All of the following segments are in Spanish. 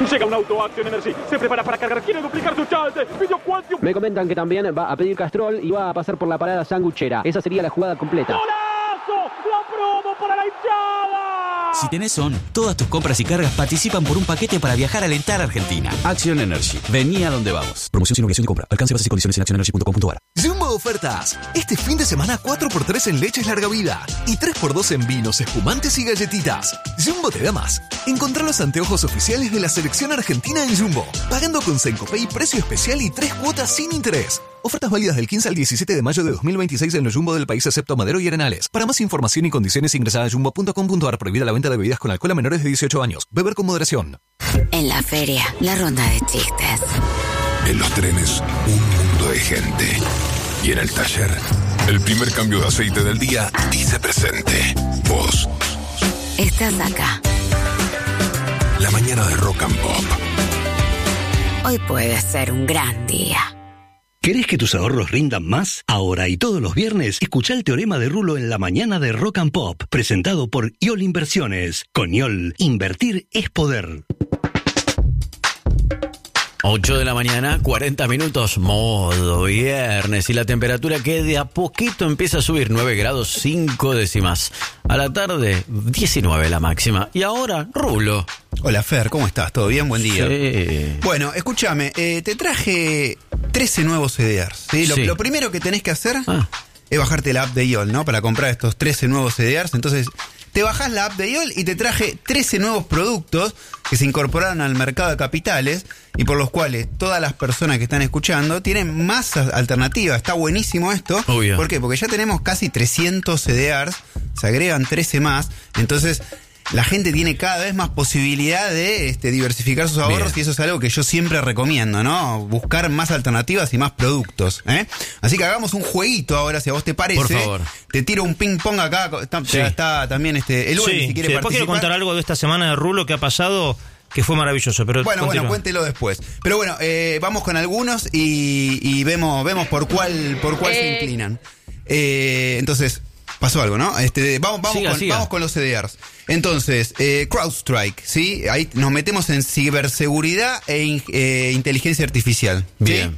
Llega un auto Action Energy. Se prepara para cargar. Quiere duplicar su chance. Pidió Quantium. Me comentan que también va a pedir Castrol y va a pasar por la parada sanguchera. Esa sería la jugada completa. ¡Golazo! ¡La promo para la hinchada! Si tenés ON, todas tus compras y cargas participan por un paquete para viajar a alentar a Argentina. Action Energy. Vení a donde vamos. Promoción sin obligación de compra. Alcance, bases y condiciones en actionenergy.com.ar. Jumbo Ofertas. Este fin de semana 4x3 en leches larga vida y 3x2 en vinos, espumantes y galletitas. Jumbo te da más. Encontrá los anteojos oficiales de la selección argentina en Jumbo, pagando con Sencopay, precio especial y 3 cuotas sin interés. Ofertas válidas del 15 al 17 de mayo de 2026 en los Jumbo del país excepto Madero y Arenales. Para más información y condiciones ingresada a jumbo.com.ar. Prohibida la venta de bebidas con alcohol a menores de 18 años. Beber con moderación. En la feria, la ronda de chistes. En los trenes, un mundo de gente. Y en el taller, el primer cambio de aceite del día dice presente. Vos. Estás acá. La mañana de Rock and Pop. Hoy puede ser un gran día. ¿Querés que tus ahorros rindan más? Ahora y todos los viernes, escuchá el teorema de Rulo en la mañana de Rock and Pop, presentado por IOL Inversiones. Con IOL, invertir es poder. 8 de la mañana, 40 minutos, modo viernes, y la temperatura que de a poquito empieza a subir, 9 grados 5 décimas. A la tarde, 19 la máxima. Y ahora, Rulo. Hola Fer, ¿cómo estás? ¿Todo bien? Buen día. Sí. Bueno, escúchame, te traje 13 nuevos CDRs. ¿Sí? Lo primero que tenés que hacer es bajarte la app de IOL, ¿no? Para comprar estos 13 nuevos CDRs. Entonces, te bajás la app de IOL y te traje 13 nuevos productos que se incorporaron al mercado de capitales y por los cuales todas las personas que están escuchando tienen más alternativas. Está buenísimo esto. Obvio. ¿Por qué? Porque ya tenemos casi 300 CDRs, se agregan 13 más, entonces la gente tiene cada vez más posibilidad de diversificar sus ahorros. Bien. Y eso es algo que yo siempre recomiendo, ¿no? Buscar más alternativas y más productos, ¿eh? Así que hagamos un jueguito ahora, si a vos te parece. Por favor. Te tiro un ping pong acá. Está también el Uli, si quiere participar. Después quiero contar algo de esta semana de Rulo que ha pasado, que fue maravilloso. Pero bueno, cuéntelo después. Pero bueno, vamos con algunos y vemos por cuál se inclinan. Entonces, pasó algo, ¿no? Vamos con los CDRs. Entonces, CrowdStrike, ¿sí? Ahí nos metemos en ciberseguridad e inteligencia artificial. Bien.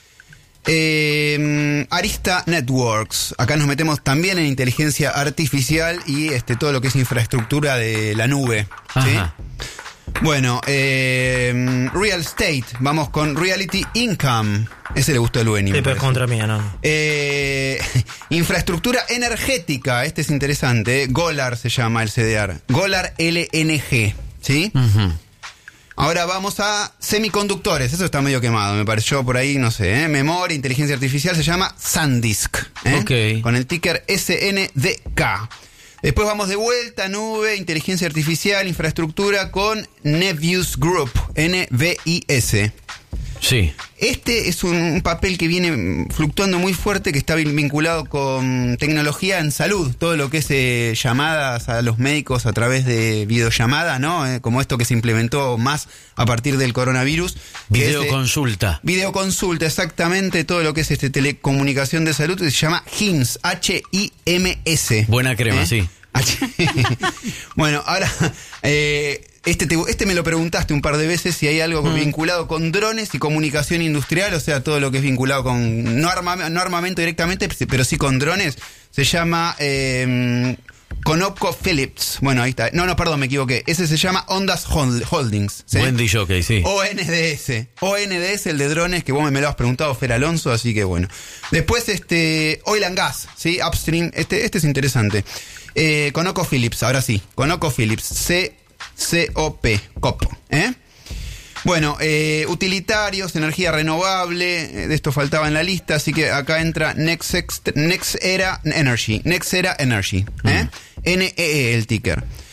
¿Sí? Arista Networks. Acá nos metemos también en inteligencia artificial y todo lo que es infraestructura de la nube. ¿Sí? Ajá. Bueno, Real Estate. Vamos con Reality Income. Ese le gustó a Lueni. Sí, pero es contra mía, ¿no? Infraestructura energética. Este es interesante. Golar se llama el CDR. Golar LNG. ¿Sí? Uh-huh. Ahora vamos a semiconductores. Eso está medio quemado, me pareció por ahí, no sé. Memoria, inteligencia artificial, se llama SanDisk. Ok. Con el ticker SNDK. Después vamos de vuelta, nube, inteligencia artificial, infraestructura con Nebius Group, NVIS. Sí. Este es un papel que viene fluctuando muy fuerte, que está vinculado con tecnología en salud. Todo lo que es llamadas a los médicos a través de videollamada, ¿no? Como esto que se implementó más a partir del coronavirus. Videoconsulta. Videoconsulta, exactamente. Todo lo que es telecomunicación de salud se llama HIMSS, H-I-M-S. Buena crema, sí. Bueno, ahora... Este me lo preguntaste un par de veces si hay algo vinculado con drones y comunicación industrial, o sea, todo lo que es vinculado con no armamento directamente, pero sí con drones. Se llama ConocoPhillips. Bueno, ahí está. No, perdón, me equivoqué. Ese se llama Ondas Holdings. ¿Sí? Buen DJ, sí. ONDS, el de drones, que vos me lo has preguntado, Fer Alonso, así que bueno. Después, Oil and Gas, ¿sí? Upstream. Este es interesante. ConocoPhillips, ahora sí. ConocoPhillips. COP. Bueno, utilitarios, energía renovable, de esto faltaba en la lista, así que acá entra NextEra Energy. NEE el ticker.